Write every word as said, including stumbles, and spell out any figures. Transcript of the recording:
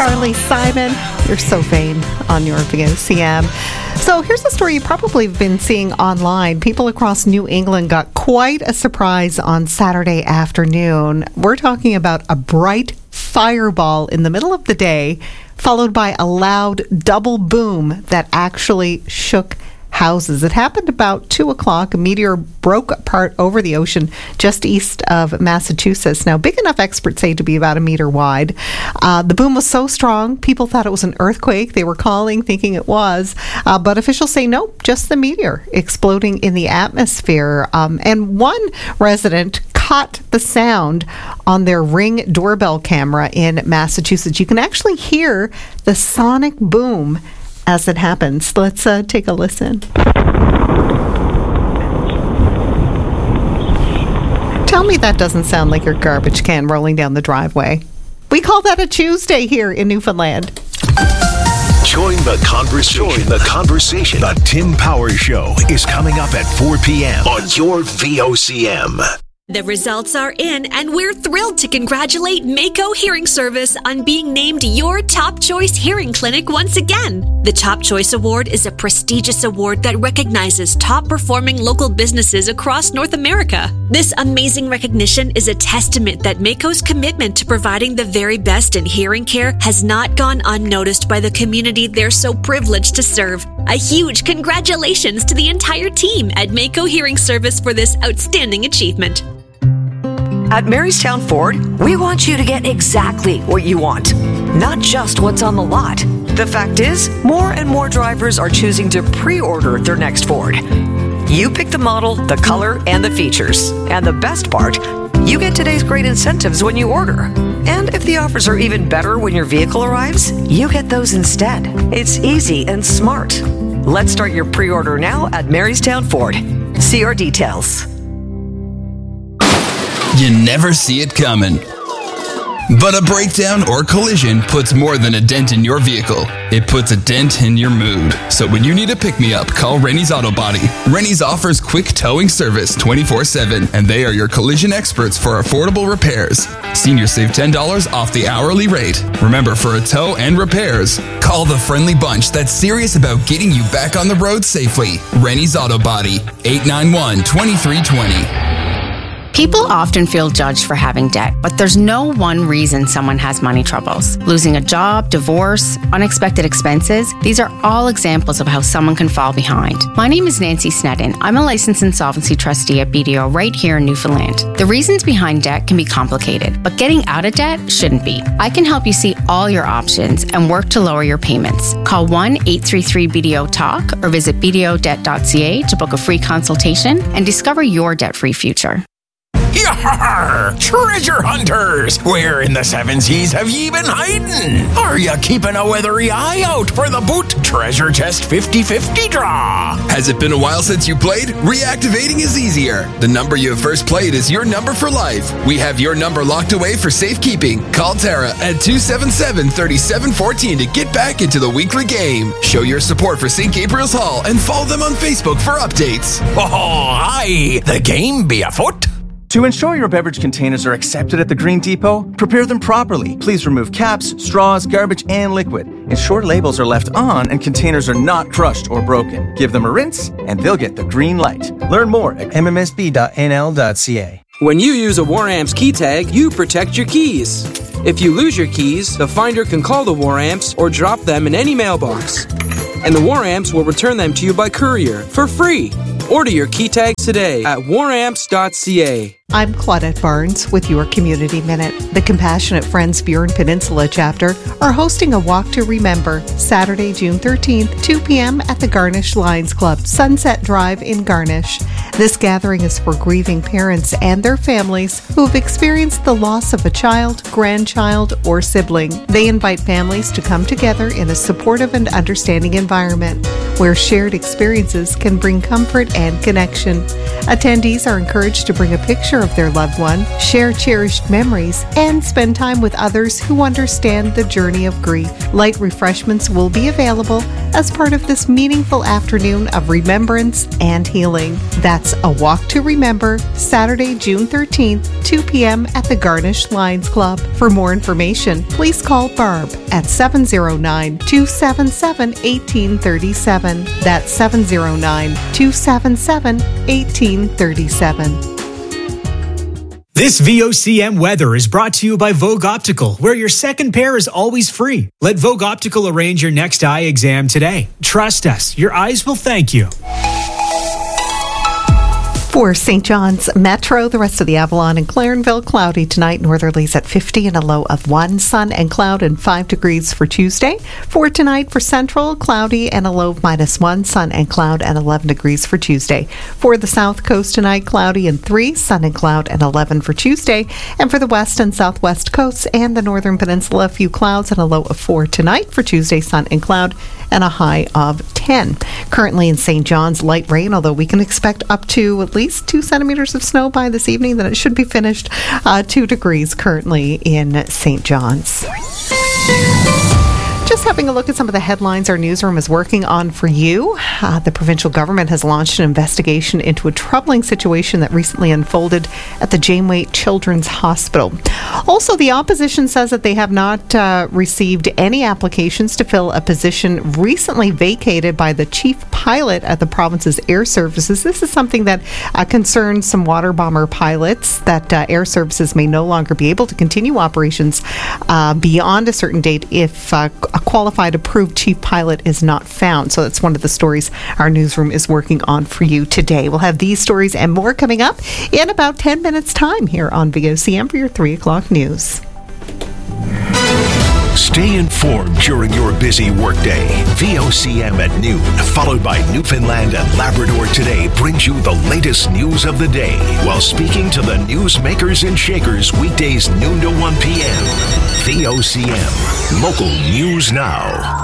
Carly Simon. You're so vain on your V O C M. So here's a story you've probably been seeing online. People across New England got quite a surprise on Saturday afternoon. We're talking about a bright fireball in the middle of the day, followed by a loud double boom that actually shook houses. It happened about two o'clock. A meteor broke apart over the ocean just east of Massachusetts. Now, big enough, experts say, to be about a meter wide. Uh, the boom was so strong, people thought it was an earthquake. They were calling, thinking it was. Uh, but officials say, nope, just the meteor exploding in the atmosphere. Um, and one resident caught the sound on their Ring doorbell camera in Massachusetts. You can actually hear the sonic boom as it happens. Let's uh, take a listen. Tell me that doesn't sound like your garbage can rolling down the driveway. We call that a Tuesday here in Newfoundland. Join the conversation. Join the conversation. The Tim Powers Show is coming up at four p.m. on your V O C M. The results are in, and we're thrilled to congratulate Mako Hearing Service on being named your Top Choice Hearing Clinic once again. The Top Choice Award is a prestigious award that recognizes top-performing local businesses across North America. This amazing recognition is a testament that Mako's commitment to providing the very best in hearing care has not gone unnoticed by the community they're so privileged to serve. A huge congratulations to the entire team at Mako Hearing Service for this outstanding achievement. At Marystown Ford, we want you to get exactly what you want, not just what's on the lot. The fact is, more and more drivers are choosing to pre-order their next Ford. You pick the model, the color, and the features. And the best part, you get today's great incentives when you order. And if the offers are even better when your vehicle arrives, you get those instead. It's easy and smart. Let's start your pre-order now at Marystown Ford. See our details. You never see it coming. But a breakdown or collision puts more than a dent in your vehicle. It puts a dent in your mood. So when you need a pick-me-up, call Rennie's Auto Body. Rennie's offers quick towing service twenty-four seven, and they are your collision experts for affordable repairs. Seniors save ten dollars off the hourly rate. Remember, for a tow and repairs, call the friendly bunch that's serious about getting you back on the road safely. Rennie's Auto Body, eight nine one, two three two zero. People often feel judged for having debt, but there's no one reason someone has money troubles. Losing a job, divorce, unexpected expenses, these are all examples of how someone can fall behind. My name is Nancy Sneddon. I'm a licensed insolvency trustee at B D O right here in Newfoundland. The reasons behind debt can be complicated, but getting out of debt shouldn't be. I can help you see all your options and work to lower your payments. Call one eight three three B D O talk or visit b d o debt dot c a to book a free consultation and discover your debt-free future. Yar! Treasure hunters! Where in the seven seas have ye been hiding? Are ya keeping a weathery eye out for the Boot Treasure Chest fifty fifty draw? Has it been a while since you played? Reactivating is easier. The number you have first played is your number for life. We have your number locked away for safekeeping. Call Tara at two seven seven, three seven one four to get back into the weekly game. Show your support for Saint Gabriel's Hall and follow them on Facebook for updates. Oh, aye! The game be afoot! To ensure your beverage containers are accepted at the Green Depot, prepare them properly. Please remove caps, straws, garbage, and liquid. Ensure labels are left on and containers are not crushed or broken. Give them a rinse, and they'll get the green light. Learn more at m m s b dot n l dot c a. When you use a Waramps key tag, you protect your keys. If you lose your keys, the finder can call the Waramps or drop them in any mailbox. And the Waramps will return them to you by courier for free. Order your key tags today at waramps dot c a. I'm Claudette Barnes with your Community Minute. The Compassionate Friends Burin Peninsula chapter are hosting a Walk to Remember Saturday, June thirteenth, two p.m. at the Garnish Lions Club, Sunset Drive in Garnish. This gathering is for grieving parents and their families who have experienced the loss of a child, grandchild, or sibling. They invite families to come together in a supportive and understanding environment where shared experiences can bring comfort and connection. Attendees are encouraged to bring a picture of their loved one, share cherished memories, and spend time with others who understand the journey of grief. Light refreshments will be available as part of this meaningful afternoon of remembrance and healing. That's A Walk to Remember, Saturday, June thirteenth, two p.m. at the Garnish Lions Club. For more information, please call Barb at seven oh nine, two seven seven, one eight three seven. That's seven oh nine, two seven seven, one eight three seven. This V O C M weather is brought to you by Vogue Optical, where your second pair is always free. Let Vogue Optical arrange your next eye exam today. Trust us, your eyes will thank you. For Saint John's Metro, the rest of the Avalon and Clarenville, cloudy tonight, northerlies at fifty and a low of one, sun and cloud and five degrees for Tuesday. For tonight, for Central, cloudy and a low of minus one, sun and cloud and eleven degrees for Tuesday. For the South Coast tonight, cloudy and three, sun and cloud and eleven for Tuesday. And for the West and Southwest coasts and the Northern Peninsula, a few clouds and a low of four tonight. For Tuesday, sun and cloud and a high of ten. Currently in Saint John's, light rain, although we can expect up to at least two centimeters of snow by this evening. Then it should be finished. Uh, two degrees currently in Saint John's. Just having a look at some of the headlines our newsroom is working on for you. Uh, the provincial government has launched an investigation into a troubling situation that recently unfolded at the Janeway Children's Hospital. Also, the opposition says that they have not uh, received any applications to fill a position recently vacated by the chief pilot at the province's air services. This is something that uh, concerns some water bomber pilots, that uh, air services may no longer be able to continue operations uh, beyond a certain date if uh, a qualified approved chief pilot is not found. So that's one of the stories our newsroom is working on for you today. We'll have these stories and more coming up in about ten minutes time here on V O C M for your three o'clock news. Stay informed during your busy workday. V O C M at noon, followed by Newfoundland and Labrador Today, brings you the latest news of the day while speaking to the newsmakers and shakers weekdays noon to one p.m. V O C M, local news now.